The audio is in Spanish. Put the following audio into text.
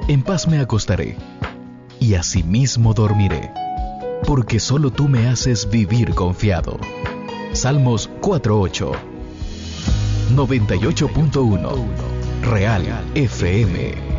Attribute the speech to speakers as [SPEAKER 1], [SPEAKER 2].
[SPEAKER 1] En paz me acostaré, y asimismo dormiré, porque solo tú me haces vivir confiado. Salmos 4:8. 98.1 Real FM.